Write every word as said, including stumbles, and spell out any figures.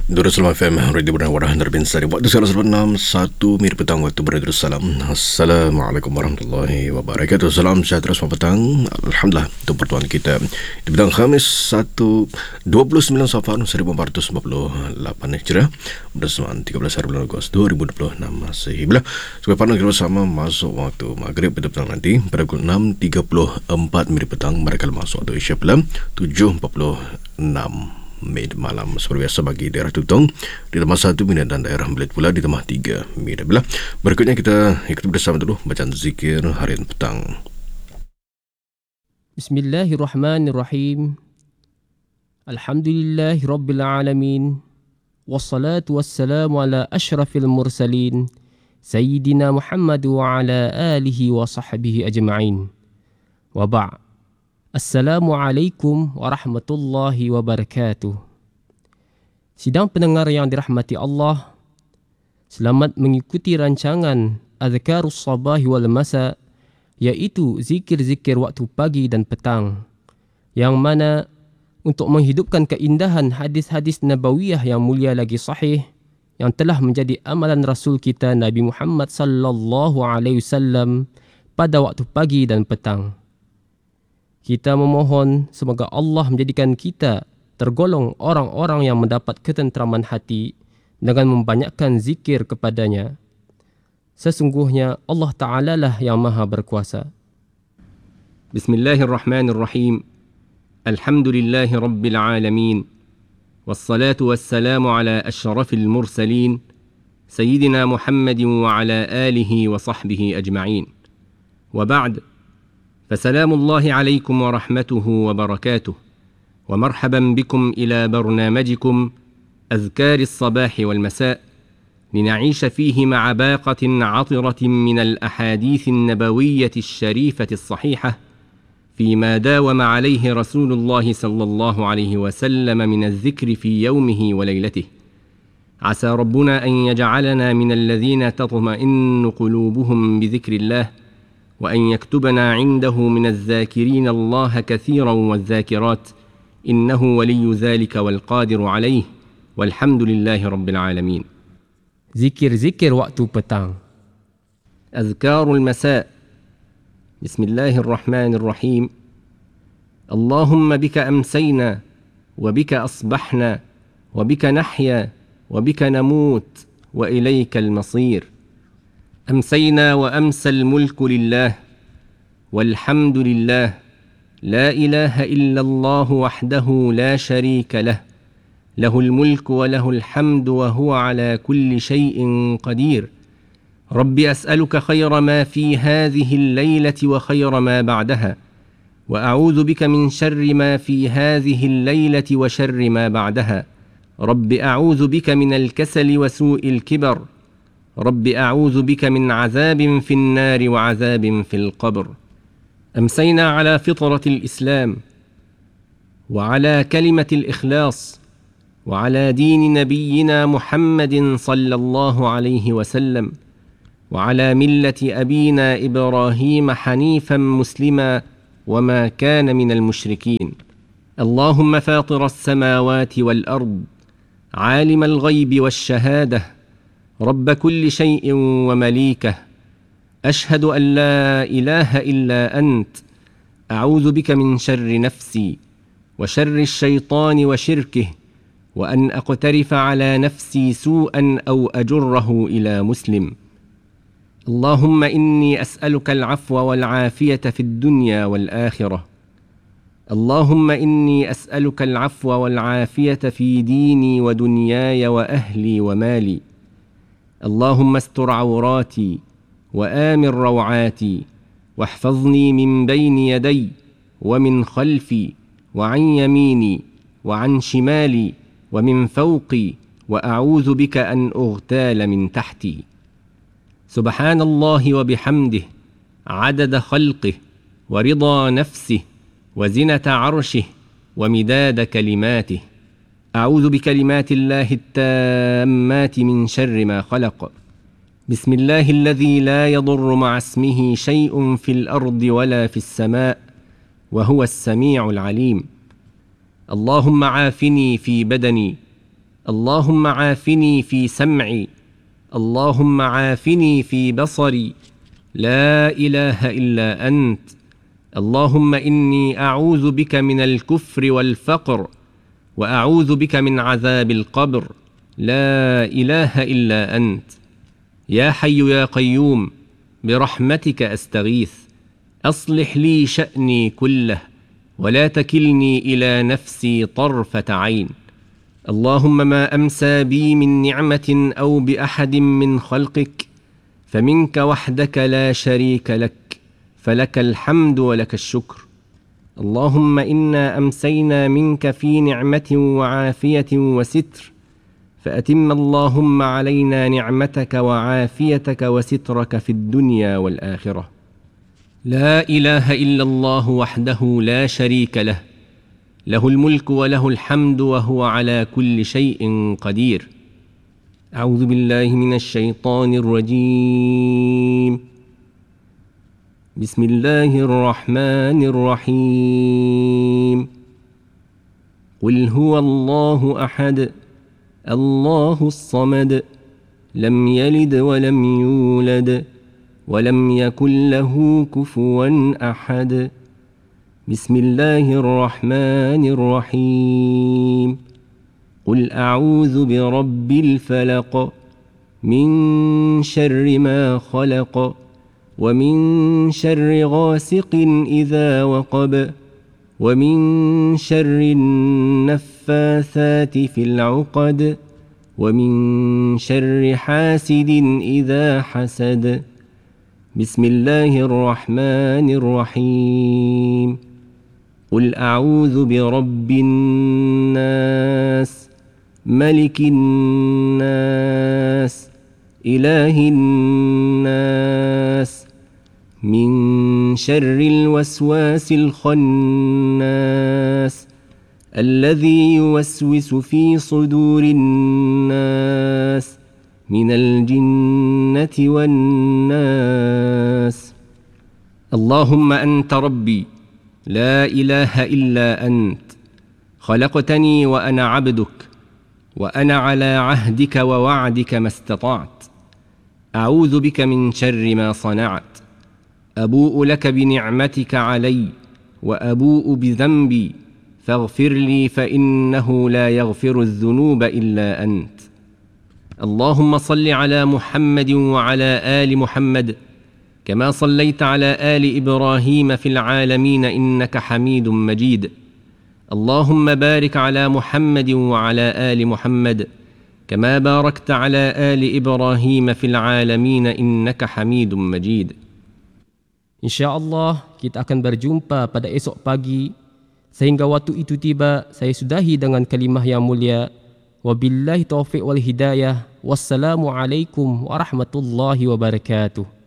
Darussalam F M, Radio Bernawara, Narbinsa, waktu sekarang sebab enam satu minit petang waktu Darussalam. Assalamualaikum warahmatullahi wabarakatuh. Salam sejahtera selamat petang. Alhamdulillah, untuk pertuan kita di petang Khamis satu dua puluh sembilan Safar seribu empat ratus empat puluh lapan Hijrah bersama tiga belas hari bulan Ogos dua ribu dua puluh enam Masehi. Bila sebagai pandang kita bersama masuk waktu Maghrib pada petang nanti pada pukul enam tiga puluh empat minit petang mereka masuk waktu Isya Pula tujuh empat puluh enam Mid malam seperti biasa bagi daerah Tutong di Temah satu minit dan daerah Belit pula di Temah tiga minit. Bila berikutnya kita ikuti bersama dulu bacaan zikir harian petang. Bismillahirrahmanirrahim. Alhamdulillahi Rabbil Alamin. Wassalatu wassalamu ala ashrafil mursalin Sayyidina Muhammad wa ala alihi wa sahbihi ajma'in. Wa ba' Assalamualaikum warahmatullahi wabarakatuh. Sidang pendengar yang dirahmati Allah, selamat mengikuti rancangan Azkarus Sabahi wal Masa, iaitu zikir-zikir waktu pagi dan petang, yang mana untuk menghidupkan keindahan hadis-hadis nabawiyah yang mulia lagi sahih yang telah menjadi amalan Rasul kita Nabi Muhammad sallallahu alaihi wasallam pada waktu pagi dan petang. Kita memohon semoga Allah menjadikan kita tergolong orang-orang yang mendapat ketenteraman hati dengan membanyakkan zikir kepadanya. Sesungguhnya Allah Ta'ala lah yang maha berkuasa. Bismillahirrahmanirrahim. Alhamdulillahi Rabbil Alamin. Wassalatu wassalamu ala ashrafil mursalin Sayyidina Muhammadin wa ala alihi wa sahbihi ajma'in. Wa ba'd. فسلام الله عليكم ورحمته وبركاته ومرحبا بكم إلى برنامجكم أذكار الصباح والمساء لنعيش فيه مع باقة عطرة من الأحاديث النبوية الشريفة الصحيحة فيما داوم عليه رسول الله صلى الله عليه وسلم من الذكر في يومه وليلته. عسى ربنا أن يجعلنا من الذين تطمئن قلوبهم بذكر الله وأن يكتبنا عنده من الذاكرين الله كثيرا والذاكرات إنه ولي ذلك والقادر عليه والحمد لله رب العالمين. Zikir-zikir waktu petang. أذكار المساء. بسم الله الرحمن الرحيم. اللهم بك أمسينا وبك أصبحنا وبك نحيا وبك نموت وإليك المصير. أمسينا وأمسى الملك لله والحمد لله لا إله إلا الله وحده لا شريك له له الملك وله الحمد وهو على كل شيء قدير. رب أسألك خير ما في هذه الليلة وخير ما بعدها وأعوذ بك من شر ما في هذه الليلة وشر ما بعدها. رب أعوذ بك من الكسل وسوء الكبر. رب أعوذ بك من عذاب في النار وعذاب في القبر. أمسينا على فطرة الإسلام وعلى كلمة الإخلاص وعلى دين نبينا محمد صلى الله عليه وسلم وعلى ملة أبينا إبراهيم حنيفا مسلما وما كان من المشركين. اللهم فاطر السماوات والأرض عالم الغيب والشهادة رب كل شيء ومليكه أشهد أن لا إله إلا أنت أعوذ بك من شر نفسي وشر الشيطان وشركه وأن أقترف على نفسي سوءا أو أجره إلى مسلم. اللهم إني أسألك العفو والعافية في الدنيا والآخرة. اللهم إني أسألك العفو والعافية في ديني ودنياي وأهلي ومالي. اللهم استر عوراتي وآمن روعاتي واحفظني من بين يدي ومن خلفي وعن يميني وعن شمالي ومن فوقي وأعوذ بك أن أغتال من تحتي. سبحان الله وبحمده عدد خلقه ورضا نفسه وزنة عرشه ومداد كلماته. أعوذ بكلمات الله التامات من شر ما خلق. بسم الله الذي لا يضر مع اسمه شيء في الأرض ولا في السماء وهو السميع العليم. اللهم عافني في بدني اللهم عافني في سمعي، اللهم عافني في بصري، لا إله إلا أنت. اللهم إني أعوذ بك من الكفر والفقر، وأعوذ بك من عذاب القبر، لا إله إلا أنت. يا حي يا قيوم برحمتك أستغيث، أصلح لي شأني كله ولا تكلني إلى نفسي طرفة عين. اللهم ما أمسى بي من نعمة أو بأحد من خلقك فمنك وحدك لا شريك لك، فلك الحمد ولك الشكر. اللهم إنا أمسينا منك في نعمة وعافية وستر، فأتم اللهم علينا نعمتك وعافيتك وسترك في الدنيا والآخرة. لا إله إلا الله وحده لا شريك له، له الملك وله الحمد وهو على كل شيء قدير. أعوذ بالله من الشيطان الرجيم. بسم الله الرحمن الرحيم. قل هو الله أحد الله الصمد، لم يلد ولم يولد ولم يكن له كفوا أحد. بسم الله الرحمن الرحيم. قل أعوذ برب الفلق، من شر ما خلق، ومن شر غاسق إذا وقب، ومن شر النفاثات في العقد، ومن شر حاسد إذا حسد. بسم الله الرحمن الرحيم. قل أعوذ برب الناس، ملك الناس، إله الناس، من شر الوسواس الخناس، الذي يوسوس في صدور الناس من الجنة والناس. اللهم أنت ربي، لا إله إلا أنت، خلقتني وأنا عبدك، وأنا على عهدك ووعدك ما استطعت. أعوذ بك من شر ما صنعت، أبوء لك بنعمتك علي وأبوء بذنبي، فاغفر لي فإنه لا يغفر الذنوب إلا أنت. اللهم صل على محمد وعلى آل محمد كما صليت على آل إبراهيم في العالمين إنك حميد مجيد. اللهم بارك على محمد وعلى آل محمد كما باركت على آل إبراهيم في العالمين إنك حميد مجيد. InsyaAllah kita akan berjumpa pada esok pagi. Sehingga waktu itu tiba, saya sudahi dengan kalimah yang mulia. Wabillahi taufiq wal hidayah. Wassalamualaikum warahmatullahi wabarakatuh.